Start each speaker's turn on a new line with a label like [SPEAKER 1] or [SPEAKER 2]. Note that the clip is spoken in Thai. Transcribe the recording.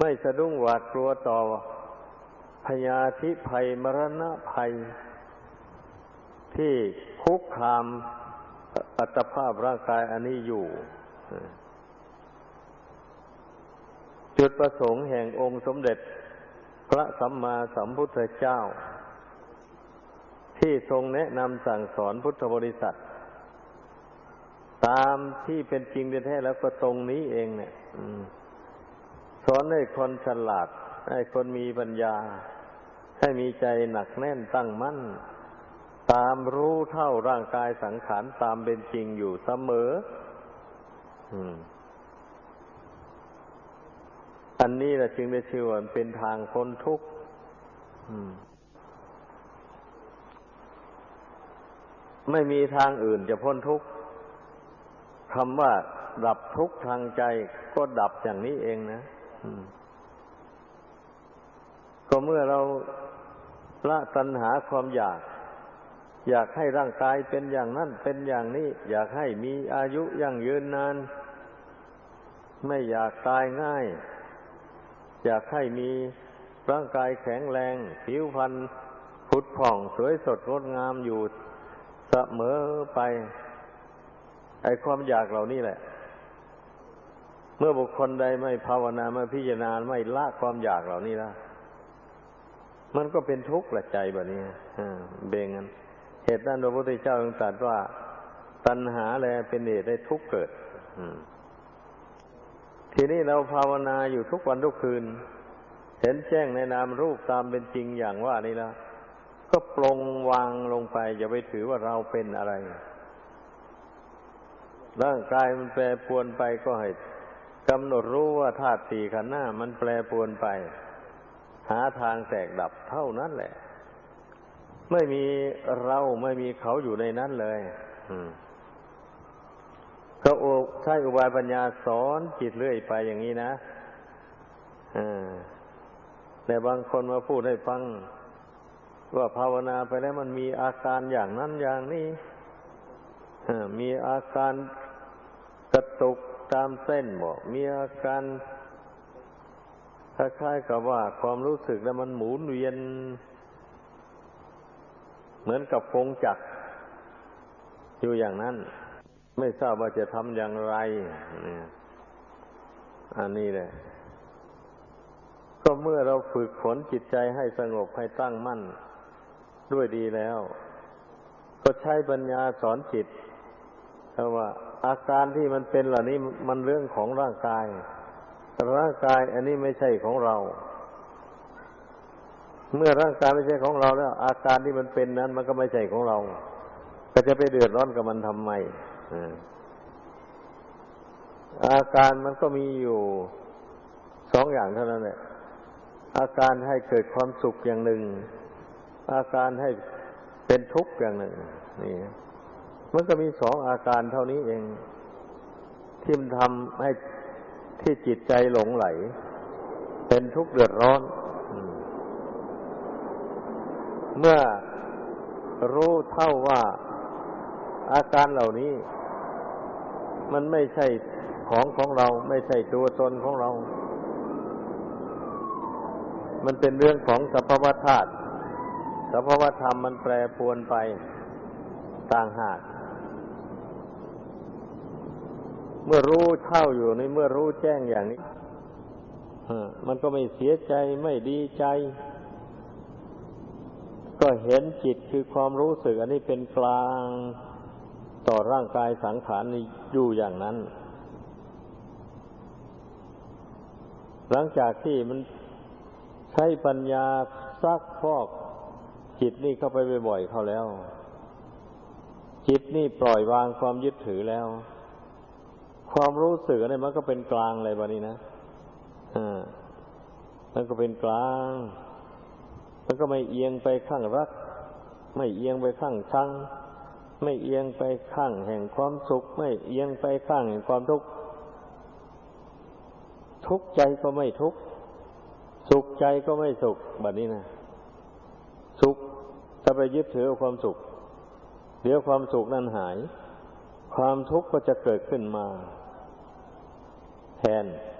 [SPEAKER 1] ไม่สะดุ้งหวาดกลัวต่อพยาธิภัยมรณะภัยที่คุกคามอัตภาพร่างกายอันนี้อยู่จุดประสงค์แห่งองค์สมเด็จพระสัมมาสัมพุทธเจ้าที่ทรงแนะนำสั่งสอนพุทธบริษัทตามที่เป็นจริงแท้แล้วก็ตรงนี้เองเนี่ยสอนให้คนฉลาดให้คนมีปัญญาให้มีใจหนักแน่นตั้งมั่นตามรู้เท่าร่างกายสังขารตามเป็นจริงอยู่เสมออันนี้แหละจึงได้ชื่อว่าเป็นทางพ้นทุกข์ไม่มีทางอื่นจะพ้นทุกข์คำว่าดับทุกข์ทางใจก็ดับอย่างนี้เองนะก็เมื่อเราละตัณหาความอยากให้ร่างกายเป็นอย่างนั้นเป็นอย่างนี้อยากให้มีอายุยั่งยืนนานไม่อยากตายง่ายอยากให้มีร่างกายแข็งแรงผิวพรรณผุดผ่องสวยสดงดงามอยู่เสมอไปไอ้ความอยากเหล่านี้แหละเมื่อบุคคลใดไม่ภาวนาไม่พิจารณาไม่ละความอยากเหล่านี้ละมันก็เป็นทุกข์ละใจแบบนี้เบ่งกันเหตุนั้นพระพุทธเจ้าทรงตรัสว่าตัณหาแลเป็นเหตุให้ทุกข์เกิดทีนี้เราภาวนาอยู่ทุกวันทุกคืนเห็นแจ้งในนามรูปตามเป็นจริงอย่างว่านี้แล้วก็ปลงวางลงไปอย่าไปถือว่าเราเป็นอะไรร่างกายมันแปรปรวนไปก็ให้กำหนดรู้ว่าธาตุสี่ขันธ์ห้ามันแปรปรวนไปหาทางแตกดับเท่านั้นแหละไม่มีเราไม่มีเขาอยู่ในนั้นเลยก็ใช้อุบายปัญญาสอนจิตเรื่อยไปอย่างนี้นะแต่บางคนมาพูดให้ฟังว่าภาวนาไปแล้วมันมีอาการอย่างนั้นอย่างนี้มีอาการกระตุกตามเส้นบอกมีอาการคล้ายๆกับว่าความรู้สึกแล้วมันหมุนเวียนเหมือนกับกงจักรอยู่อย่างนั้นไม่ทราบว่าจะทำอย่างไรอันนี้แหละก็เมื่อเราฝึกฝนจิตใจให้สงบให้ตั้งมั่นด้วยดีแล้วก็ใช้ปัญญาสอนจิตเพราะว่าอาการที่มันเป็นเหล่านี้มันเรื่องของร่างกายร่างกายอันนี้ไม่ใช่ของเราเมื่อร่างกายไม่ใช่ของเราแล้วอาการที่มันเป็นนั้นมันก็ไม่ใช่ของเราก็จะไปเดือดร้อนกับมันทำไมอาการมันก็มีอยู่สองอย่างเท่านั้นแหละอาการให้เกิดความสุขอย่างหนึ่งอาการให้เป็นทุกข์อย่างหนึ่งนี่มันก็มีสองอาการเท่านี้เองที่มันทำให้ที่จิตใจหลงไหลเป็นทุกข์เดือดร้อนเมื่อรู้เท่าว่าอาการเหล่านี้มันไม่ใช่ของเราไม่ใช่ตัวตนของเรามันเป็นเรื่องของสภาวะธาตุสภาวะธรรมมันแปรปรวนไปต่างหากเมื่อรู้เท่าอยู่ในเมื่อรู้แจ้งอย่างนี้มันก็ไม่เสียใจไม่ดีใจก็เห็นจิตคือความรู้สึกอันนี้เป็นกลางต่อร่างกายสังขารนี้อยู่อย่างนั้นหลังจากที่มันใช้ปัญญาซักฟอกจิตนี่เข้าไปบ่อยๆเข้าแล้วจิตนี่ปล่อยวางความยึดถือแล้วความรู้สึกอันนี้มันก็เป็นกลางเลยบัดนี้นะมันก็เป็นกลางมันก็ไม่เอียงไปข้างรักไม่เอียงไปข้างชังไม่เอียงไปข้างแห่งความสุขไม่เอียงไปข้างแห่งความทุกข์ทุกข์ใจก็ไม่ทุกข์สุขใจก็ไม่สุขบัดนี้นะสุขถ้าไปยึดถือความสุขเดี๋ยวความสุขนั้นหายความทุกข์ก็จะเกิดขึ้นมาแทน